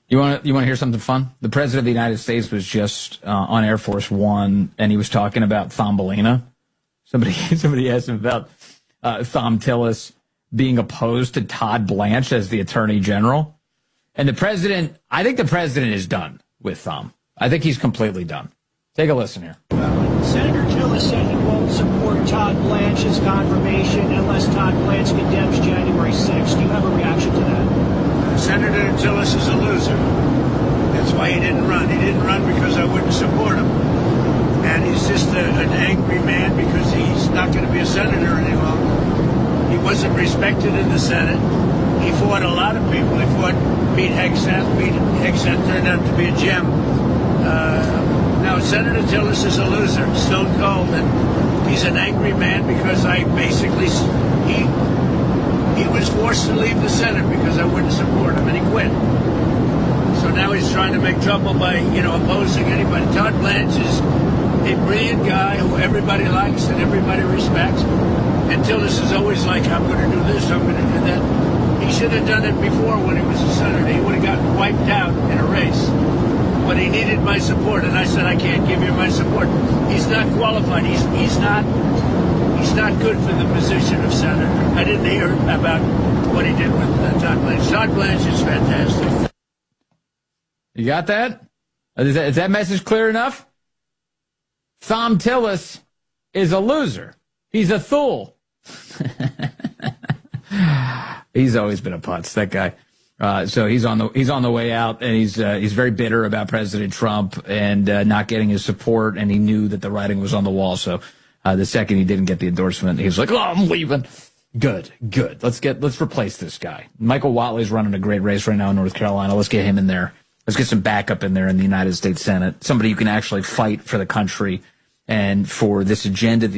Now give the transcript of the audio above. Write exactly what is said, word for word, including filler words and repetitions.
You want to you want to hear something fun? The president of the United States was just uh, on Air Force One, and he was talking about Thumbelina. Somebody somebody asked him about uh, Thom Tillis being opposed to Todd Blanche as the Attorney General. And the president, I think the president is done with Thom. I think he's completely done. Take a listen here. Senator Tillis said he won't support Todd Blanche's confirmation unless Todd Blanche condemns January sixth. Do you have a reaction to that? Senator Tillis is a loser. That's why he didn't run. He didn't run because I wouldn't support him. And he's just a, an angry man because he's not going to be a senator any longer. He wasn't respected in the Senate. He fought a lot of people. He fought Pete Hegseth. Pete Hegseth turned out to be a gem. Uh, now, Senator Tillis is a loser, stone cold, and he's an angry man because I basically, he he was forced to leave the Senate because I wouldn't support him, and he quit. So now he's trying to make trouble by, you know, opposing anybody. Todd Blanche is a brilliant guy who everybody likes and everybody respects. And Tillis is always like, I'm going to do this, I'm going to do that. He should have done it before when he was a senator. He would have gotten wiped out in a race. But he needed my support, and I said, I can't give you my support. He's not qualified. He's he's not he's not good for the position of senator. I didn't hear about what he did with uh, Todd Blanche. Todd Blanche is fantastic. You got that? Is that, is that message clear enough? Thom Tillis is a loser. He's a fool. He's always been a putz, that guy. Uh, so he's on the he's on the way out, and he's uh, he's very bitter about President Trump and uh, not getting his support. And he knew that the writing was on the wall. So uh, the second he didn't get the endorsement, he was like, "Oh, I'm leaving." Good, good. Let's get let's replace this guy. Michael Watley's running a great race right now in North Carolina. Let's get him in there. Let's get some backup in there in the United States Senate. Somebody who can actually fight for the country and for this agenda.